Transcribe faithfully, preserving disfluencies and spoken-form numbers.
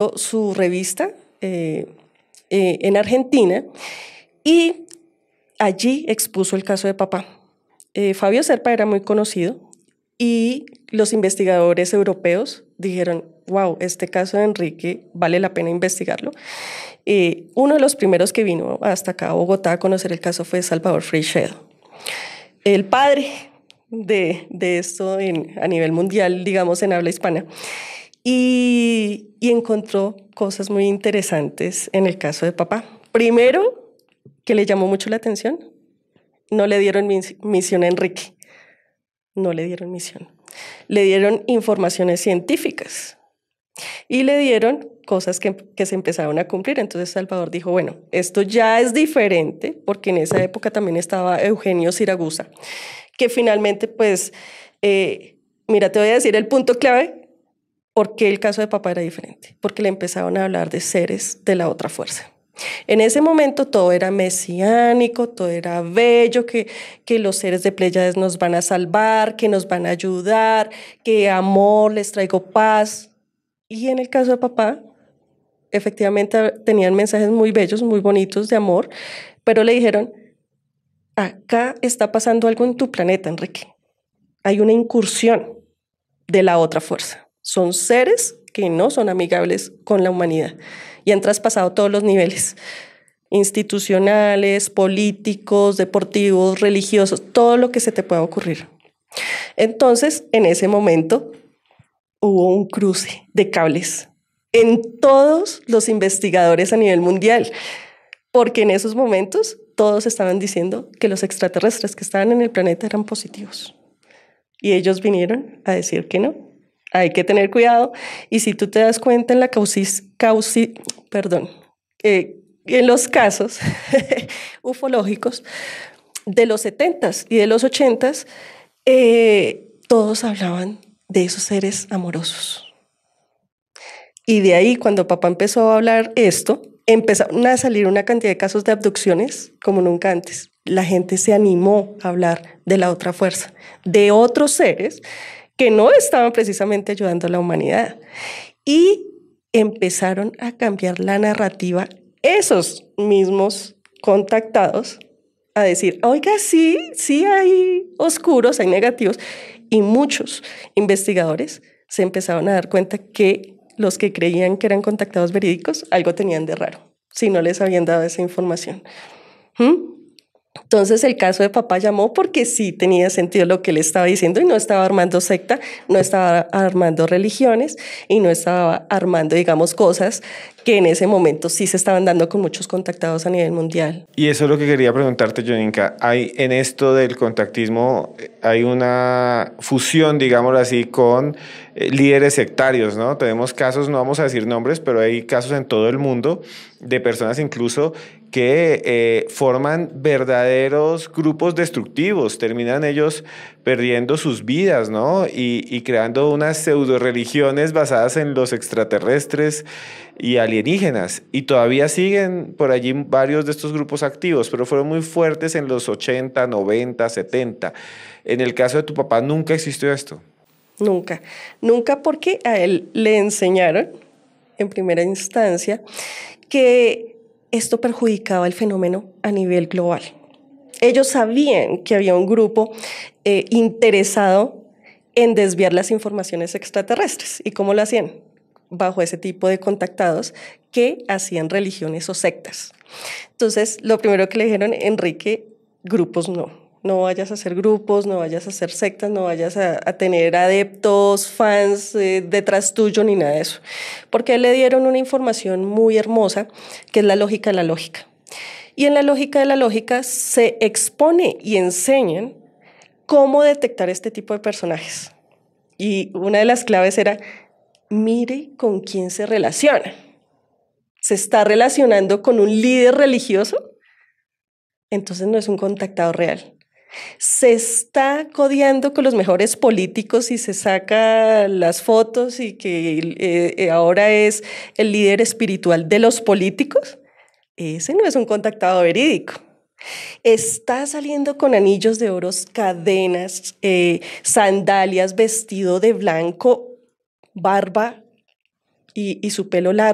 publicó su revista eh, eh, en Argentina y allí expuso el caso de papá. Eh, Fabio Serpa era muy conocido y los investigadores europeos dijeron, wow, este caso de Enrique vale la pena investigarlo. Eh, uno de los primeros que vino hasta acá a Bogotá a conocer el caso fue Salvador Freixedo, el padre de, de esto en, a nivel mundial, digamos, en habla hispana. Y, y encontró cosas muy interesantes en el caso de papá. Primero, que le llamó mucho la atención, no le dieron mis, misión a Enrique, no le dieron misión. Le dieron informaciones científicas y le dieron cosas que, que se empezaron a cumplir. Entonces Salvador dijo, bueno, esto ya es diferente, porque en esa época también estaba Eugenio Siragusa, que finalmente, pues, eh, mira, te voy a decir el punto clave. ¿Por qué el caso de papá era diferente? Porque le empezaron a hablar de seres de la otra fuerza. En ese momento todo era mesiánico, todo era bello, que, que los seres de Pléyades nos van a salvar, que nos van a ayudar, que amor, les traigo paz. Y en el caso de papá, efectivamente tenían mensajes muy bellos, muy bonitos de amor, pero le dijeron, acá está pasando algo en tu planeta, Enrique. Hay una incursión de la otra fuerza. Son seres que no son amigables con la humanidad y han traspasado todos los niveles, institucionales, políticos, deportivos, religiosos, todo lo que se te pueda ocurrir. Entonces, en ese momento, hubo un cruce de cables en todos los investigadores a nivel mundial, porque en esos momentos todos estaban diciendo que los extraterrestres que estaban en el planeta eran positivos. Y ellos vinieron a decir que no. Hay que tener cuidado. Y si tú te das cuenta en la causis, causi, perdón, eh, en los casos ufológicos de los setentas y de los ochentas, eh, todos hablaban de esos seres amorosos. Y de ahí, cuando papá empezó a hablar esto, empezaron a salir una cantidad de casos de abducciones como nunca antes. La gente se animó a hablar de la otra fuerza, de otros seres que no estaban precisamente ayudando a la humanidad. Y empezaron a cambiar la narrativa, esos mismos contactados, a decir, oiga, sí, sí hay oscuros, hay negativos. Y muchos investigadores se empezaron a dar cuenta que los que creían que eran contactados verídicos, algo tenían de raro, si no les habían dado esa información. ¿Mm? Entonces el caso de papá llamó porque sí tenía sentido lo que él estaba diciendo y no estaba armando secta, no estaba armando religiones y no estaba armando, digamos, cosas que en ese momento sí se estaban dando con muchos contactados a nivel mundial. Y eso es lo que quería preguntarte, Joninka. Hay en esto del contactismo, hay una fusión, digámoslo así, con eh, líderes sectarios, ¿no? Tenemos casos, no vamos a decir nombres, pero hay casos en todo el mundo de personas incluso que eh, forman verdaderos grupos destructivos, terminan ellos perdiendo sus vidas, ¿no? Y, y creando unas pseudo religiones basadas en los extraterrestres y alienígenas. Y todavía siguen por allí varios de estos grupos activos, pero fueron muy fuertes en los ochenta, noventa, setenta. En el caso de tu papá, ¿nunca existió esto? Nunca, nunca, porque a él le enseñaron en primera instancia que esto perjudicaba el fenómeno a nivel global. Ellos sabían que había un grupo eh, interesado en desviar las informaciones extraterrestres. ¿Y cómo lo hacían? Bajo ese tipo de contactados que hacían religiones o sectas. Entonces, lo primero que le dijeron, Enrique, grupos no. No vayas a hacer grupos, no vayas a hacer sectas, no vayas a, a tener adeptos, fans eh, detrás tuyo, ni nada de eso. Porque le dieron una información muy hermosa, que es la lógica de la lógica. Y en la lógica de la lógica se expone y enseñan cómo detectar este tipo de personajes. Y una de las claves era, mire con quién se relaciona. ¿Se está relacionando con un líder religioso? Entonces no es un contactado real. Se está codeando con los mejores políticos y se saca las fotos y que eh, ahora es el líder espiritual de los políticos. Ese no es un contactado verídico. Está saliendo con anillos de oro, cadenas, eh, sandalias, vestido de blanco, barba y, y su pelo largo.